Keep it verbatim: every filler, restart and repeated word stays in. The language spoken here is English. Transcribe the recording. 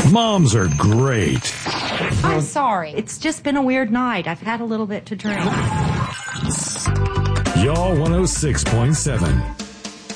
Moms are great. I'm sorry. It's just been a weird night. I've had a little bit to drink. Y'all one oh six point seven.